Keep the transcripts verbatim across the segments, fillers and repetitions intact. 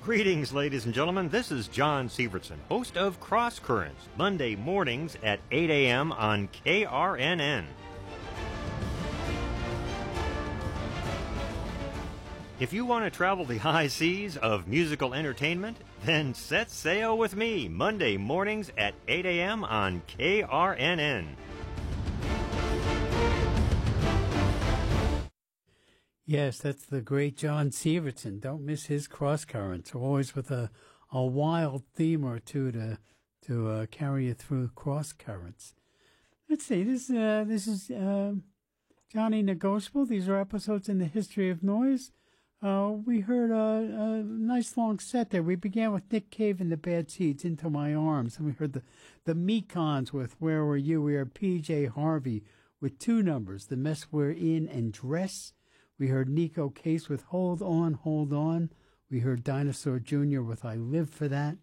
Greetings, ladies and gentlemen. This is John Sievertson, host of Cross Currents, Monday mornings at eight a.m. on K R N N. If you want to travel the high seas of musical entertainment, then set sail with me Monday mornings at eight a.m. on K R N N. Yes, that's the great John Sievertson. Don't miss his cross currents. Always with a, a wild theme or two to to uh, carry you through cross currents. Let's see. This uh, this is uh, Johnny Negotiable. These are episodes in the history of noise. Uh, we heard a, a nice long set there. We began with Nick Cave and the Bad Seeds, Into My Arms, and we heard the the Mekons with Where Were You. We heard P J Harvey with two numbers, The Mess We're In and Dress. We heard Nico Case with Hold On, Hold On. We heard Dinosaur Junior with I Live For That.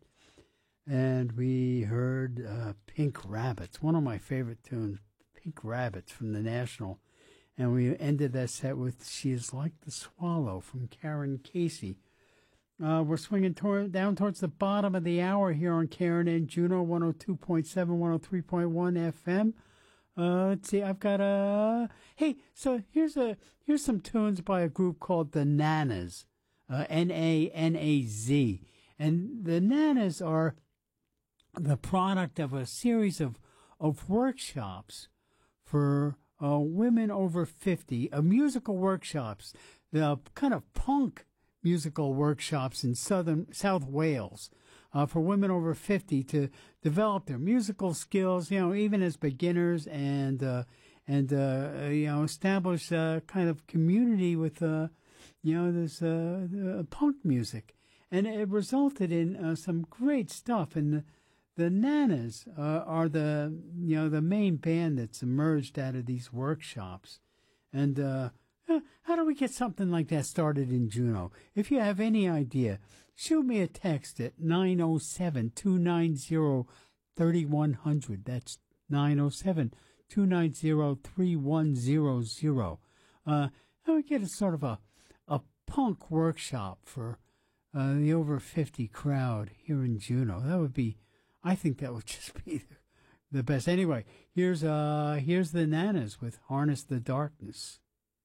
And we heard uh, Pink Rabbits, one of my favorite tunes, Pink Rabbits from the National. And we ended that set with She Is Like the Swallow from Karen Casey. Uh, we're swinging tor- down towards the bottom of the hour here on K R N N Juneau, one oh two point seven, one oh three point one F M. Uh, let's see, I've got a, hey, so here's a, here's some tunes by a group called the Nanas, uh, N A N A Z. And the Nanas are the product of a series of, of workshops for, uh, women over fifty, uh, musical workshops, the kind of punk musical workshops in southern, South Wales. Uh, for women over fifty to develop their musical skills, you know, even as beginners, and uh, and uh, you know, establish a kind of community with, uh, you know, this uh, uh, punk music, and it resulted in uh, some great stuff. And the, the Nanas uh, are the you know the main band that's emerged out of these workshops, and. Uh, How do we get something like that started in Juneau? If you have any idea, shoot me a text at nine oh seven, two nine zero, three one zero zero. That's nine oh seven, two nine zero, three one zero zero. Uh, how do we get a sort of a, a punk workshop for uh, the over fifty crowd here in Juneau? That would be, I think that would just be the, the best. Anyway, here's uh here's the Nanas with Harness the Darkness.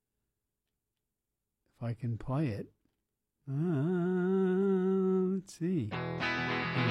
If I can play it. Uh, let's see.